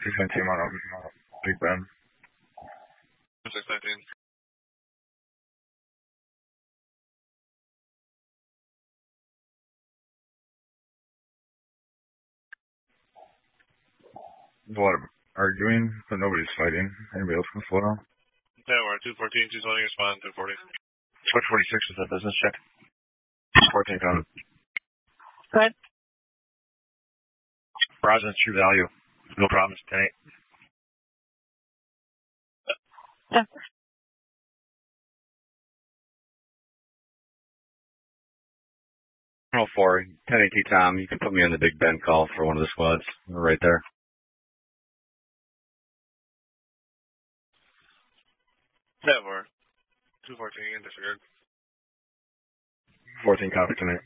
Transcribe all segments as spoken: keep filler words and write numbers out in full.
six nineteen on uh, Big Ben. six nineteen. There's a lot of arguing, but nobody's fighting. Anybody else can slow down? Yeah, we're at two fourteen, two twenty, respond, two forty. Switch forty-six is a business check. fourteen done. Go ahead. Verizon's True Value. No problems tonight. Yeah. Oh, four, ten eighty Tom, you can put me on the Big Ben call for one of the squads. We're right there. Yeah, we're two fourteen, disregard. fourteen copy tonight.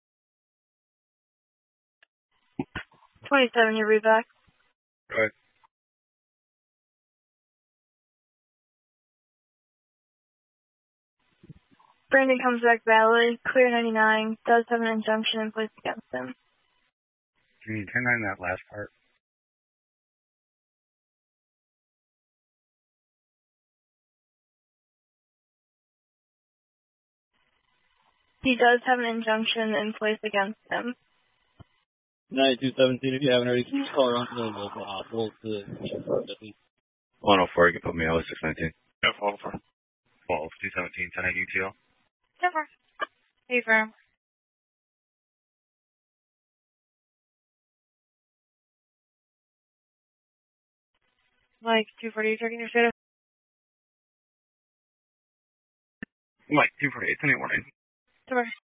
twenty-seven, you read back. Go ahead. Brandon comes back valid, clear ninety-nine, does have an injunction in place against him. Can you turn on that last part? He does have an injunction in place against him. ninety-two seventeen, if you haven't already, can you just call around to the local hospital to one oh four, you can put me on with six nineteen. Yeah, twelve four. twelve, two seventeen, ten eight U T L. Never. Hey, firm. Like two forty, checking your status. Mike, two forty-eight, ten eight one eight. Never.